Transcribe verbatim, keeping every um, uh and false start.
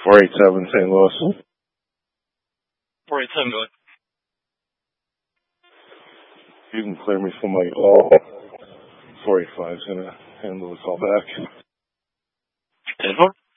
four eight seven, Saint Louis. four eight seven, go ahead. You can clear me from my call. four eight five is going to handle the call back. ten four.